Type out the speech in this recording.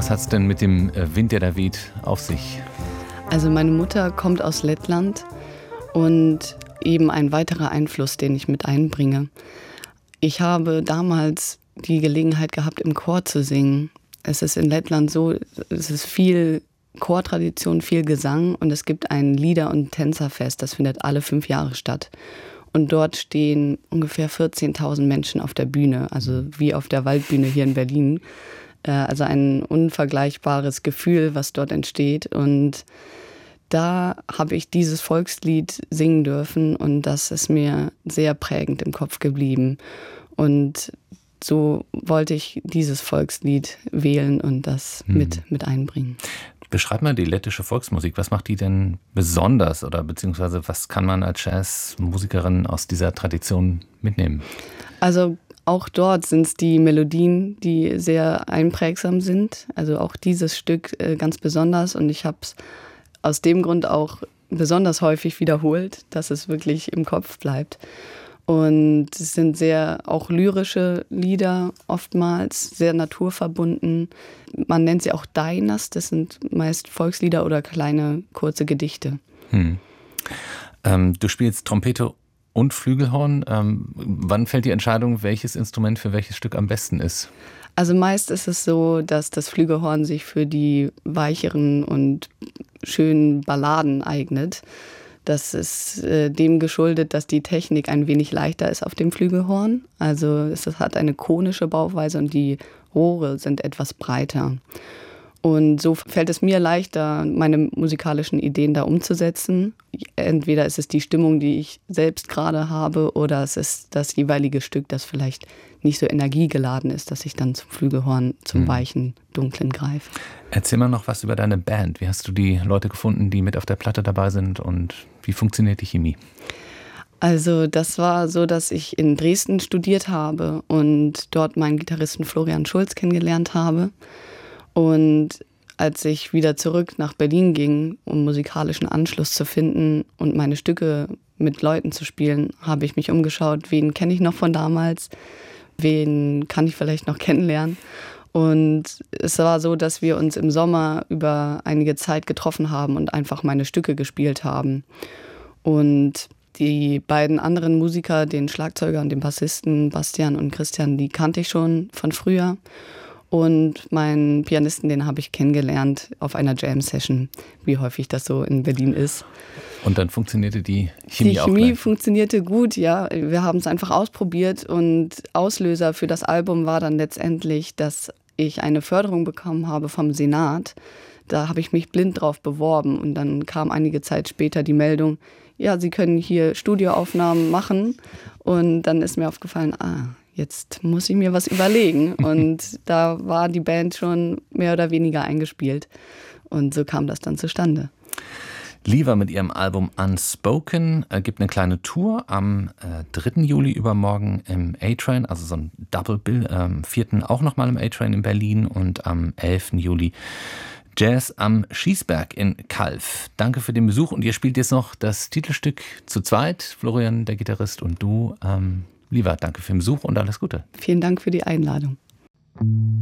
Was hat es denn mit dem Wind, der da weht, auf sich? Also meine Mutter kommt aus Lettland und eben ein weiterer Einfluss, den ich mit einbringe. Ich habe damals die Gelegenheit gehabt, im Chor zu singen. Es ist in Lettland so, es ist viel Chortradition, viel Gesang und es gibt ein Lieder- und Tänzerfest, das findet alle 5 Jahre statt. Und dort stehen ungefähr 14.000 Menschen auf der Bühne, also wie auf der Waldbühne hier in Berlin. Also ein unvergleichbares Gefühl, was dort entsteht. Und da habe ich dieses Volkslied singen dürfen und das ist mir sehr prägend im Kopf geblieben. Und so wollte ich dieses Volkslied wählen und das mit einbringen. Beschreib mal die lettische Volksmusik. Was macht die denn besonders oder beziehungsweise was kann man als Jazzmusikerin aus dieser Tradition mitnehmen? Also auch dort sind es die Melodien, die sehr einprägsam sind. Also auch dieses Stück ganz besonders und ich habe es aus dem Grund auch besonders häufig wiederholt, dass es wirklich im Kopf bleibt. Und es sind sehr auch lyrische Lieder oftmals, sehr naturverbunden. Man nennt sie auch Dainas, das sind meist Volkslieder oder kleine, kurze Gedichte. Du spielst Trompete und Flügelhorn. Wann fällt die Entscheidung, welches Instrument für welches Stück am besten ist? Also meist ist es so, dass das Flügelhorn sich für die weicheren und schönen Balladen eignet. Das ist dem geschuldet, dass die Technik ein wenig leichter ist auf dem Flügelhorn. Also es hat eine konische Bauweise und die Rohre sind etwas breiter. Und so fällt es mir leichter, meine musikalischen Ideen da umzusetzen. Entweder ist es die Stimmung, die ich selbst gerade habe, oder es ist das jeweilige Stück, das vielleicht nicht so energiegeladen ist, dass ich dann zum Flügelhorn, zum weichen, dunklen greife. Erzähl mal noch was über deine Band. Wie hast du die Leute gefunden, die mit auf der Platte dabei sind und wie funktioniert die Chemie? Also das war so, dass ich in Dresden studiert habe und dort meinen Gitarristen Florian Schulz kennengelernt habe. Und als ich wieder zurück nach Berlin ging, um musikalischen Anschluss zu finden und meine Stücke mit Leuten zu spielen, habe ich mich umgeschaut, wen kenne ich noch von damals, wen kann ich vielleicht noch kennenlernen. Und es war so, dass wir uns im Sommer über einige Zeit getroffen haben und einfach meine Stücke gespielt haben. Und die beiden anderen Musiker, den Schlagzeuger und den Bassisten Bastian und Christian, die kannte ich schon von früher. Und meinen Pianisten, den habe ich kennengelernt auf einer Jam-Session, wie häufig das so in Berlin ist. Und dann funktionierte die Chemie auch? Die Chemie funktionierte gut, ja. Wir haben es einfach ausprobiert und Auslöser für das Album war dann letztendlich, dass ich eine Förderung bekommen habe vom Senat. Da habe ich mich blind drauf beworben und dann kam einige Zeit später die Meldung, ja, Sie können hier Studioaufnahmen machen. Und dann ist mir aufgefallen, jetzt muss ich mir was überlegen. Und da war die Band schon mehr oder weniger eingespielt. Und so kam das dann zustande. Liva mit ihrem Album Unspoken gibt eine kleine Tour am 3. Juli übermorgen im A-Train, also so ein Double Bill, am 4. auch nochmal im A-Train in Berlin und am 11. Juli Jazz am Schießberg in Calw. Danke für den Besuch und ihr spielt jetzt noch das Titelstück zu zweit, Florian, der Gitarrist und du. Liva, danke für den Besuch und alles Gute. Vielen Dank für die Einladung.